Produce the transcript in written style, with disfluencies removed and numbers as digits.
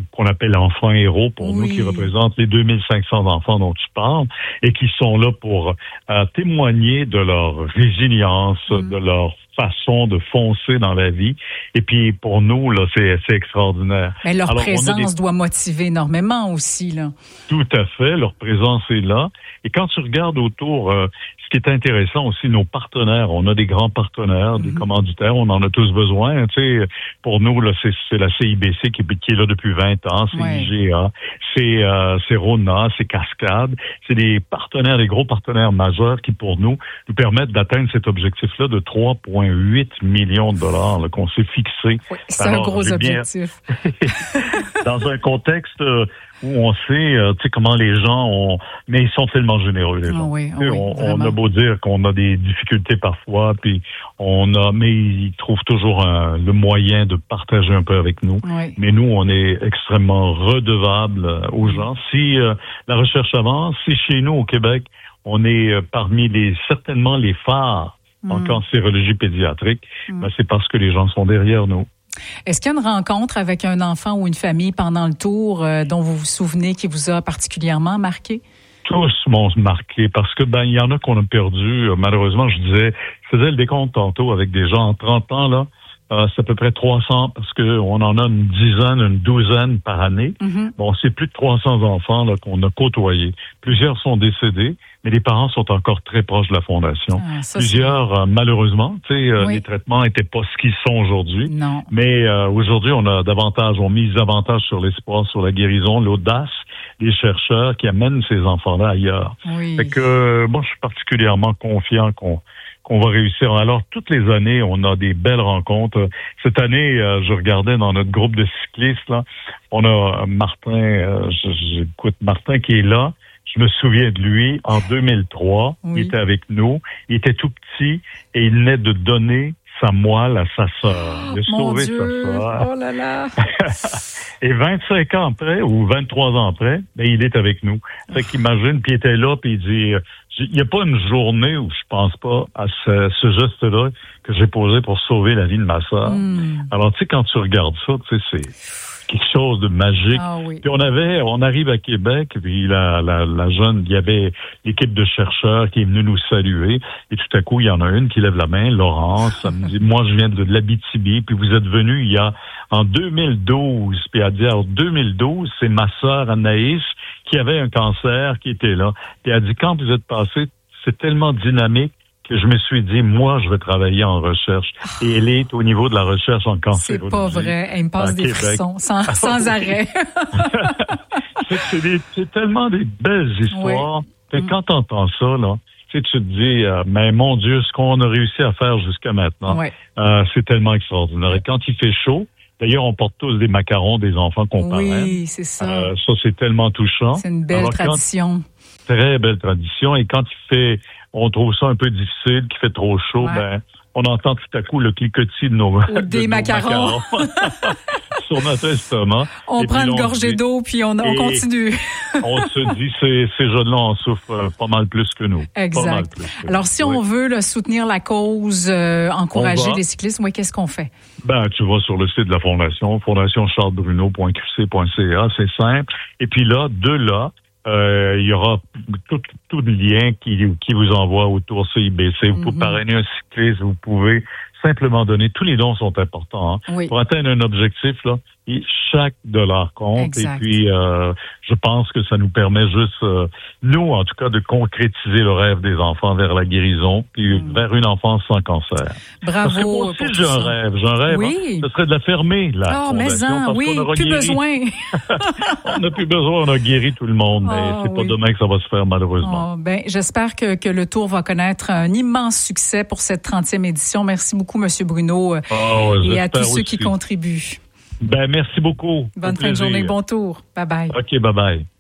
qu'on appelle enfants héros pour nous, qui représentent les 2500 enfants dont tu parles et qui sont là pour témoigner de leur résilience, de leur façon de foncer dans la vie. Et puis, pour nous, là, c'est extraordinaire. Mais leur présence doit motiver énormément aussi, là. Tout à fait. Leur présence est là. Et quand tu regardes autour, ce qui est intéressant aussi, nos partenaires, on a des grands partenaires, des commanditaires, on en a tous besoin. Tu sais, pour nous, là, c'est la CIBC qui est là depuis 20 ans, c'est IGA, c'est Rona, c'est Cascade. C'est des partenaires, des gros partenaires majeurs qui, pour nous permettent d'atteindre cet objectif-là de 3,8 millions de dollars là, qu'on s'est fixé. Oui, c'est un gros objectif. Dans un contexte où on sait, tu sais, comment les gens ont... Mais ils sont tellement généreux, les gens. On a beau dire qu'on a des difficultés parfois, puis mais ils trouvent toujours le moyen de partager un peu avec nous. Oui. Mais nous, on est extrêmement redevables aux gens. Si la recherche avance, si chez nous, au Québec, on est parmi certainement les phares en cancérologie pédiatrique, ben c'est parce que les gens sont derrière nous. Est-ce qu'il y a une rencontre avec un enfant ou une famille pendant le tour dont vous vous souvenez qui vous a particulièrement marqué? Tous m'ont marqué parce que il y en a qu'on a perdu. Malheureusement, je faisais le décompte tantôt avec des gens en 30 ans, là. C'est à peu près 300 parce que on en a une dizaine, une douzaine par année. Bon, c'est plus de 300 enfants là qu'on a côtoyés. Plusieurs sont décédés, mais les parents sont encore très proches de la fondation. Plusieurs, malheureusement, tu sais, les traitements n'étaient pas ce qu'ils sont aujourd'hui. Non. Mais aujourd'hui, on mise davantage sur l'espoir, sur la guérison, l'audace des chercheurs qui amènent ces enfants-là ailleurs. Oui. Fait que moi, je suis particulièrement confiant qu'on va réussir. Alors, toutes les années, on a des belles rencontres. Cette année, je regardais dans notre groupe de cyclistes, là, on a Martin, j'écoute Martin qui est là. Je me souviens de lui, en 2003, il était avec nous. Il était tout petit et il venait de donner sa moelle à sa sœur. Il a sauvé sa sœur. Oh là là! Et 25 ans après, ou 23 ans après, il est avec nous. Fait qu'imagine, puis il était là, puis il dit... Il n'y a pas une journée où je pense pas à ce geste-là que j'ai posé pour sauver la vie de ma sœur. Alors, tu sais, quand tu regardes ça, tu sais, c'est quelque chose de magique. Ah, oui. Puis on arrive à Québec, puis la jeune, il y avait l'équipe de chercheurs qui est venue nous saluer, et tout à coup, il y en a une qui lève la main, Laurence, elle me dit, moi, je viens de l'Abitibi, puis vous êtes venu en 2012, puis elle dit, en 2012, c'est ma sœur Anaïs qui avait un cancer, qui était là. Puis elle dit, quand vous êtes passé, c'est tellement dynamique que je me suis dit, moi, je vais travailler en recherche. Et elle est au niveau de la recherche en cancérologie. C'est pas vrai. Elle me passe des frissons sans arrêt. c'est tellement des belles histoires. Oui. Quand tu entends ça, là, tu te dis, mais mon Dieu, ce qu'on a réussi à faire jusqu'à maintenant, c'est tellement extraordinaire. Et quand il fait chaud, d'ailleurs, on porte tous des macarons des enfants qu'on parraine. Oui, c'est ça. Ça, c'est tellement touchant. C'est une belle tradition. Très belle tradition. Et quand on trouve ça un peu difficile, qu'il fait trop chaud, on entend tout à coup le cliquetis de des macarons. Sur notre estomac. On prend une gorgée d'eau, puis on continue. On se dit, ces jeunes-là en souffrent pas mal plus que nous. Exact. Alors, si on veut soutenir la cause, encourager les cyclistes, qu'est-ce qu'on fait? Tu vas sur le site de la Fondation, fondationcharlesbruno.qc.ca, c'est simple. Et puis là, il y aura tout le lien qui vous envoie autour CIBC. Vous pouvez parrainer un cycliste, vous pouvez simplement donner. Tous les dons sont importants. Pour atteindre un objectif, là, chaque dollar compte. Exact. Et puis, je pense que ça nous permet juste, nous, en tout cas, de concrétiser le rêve des enfants vers la guérison, puis vers une enfance sans cancer. Bravo. Parce que moi aussi, j'ai un rêve. Oui. Ce serait de la fermer, la fondation. Parce qu'on aura plus guéri. Besoin. On n'a plus besoin, on a guéri tout le monde, mais c'est pas demain que ça va se faire, malheureusement. J'espère que le tour va connaître un immense succès pour cette 30e édition. Merci beaucoup, M. Bruno, et à tous ceux qui contribuent. Merci beaucoup. Bonne fin de journée, bon tour. Bye-bye. OK, bye-bye.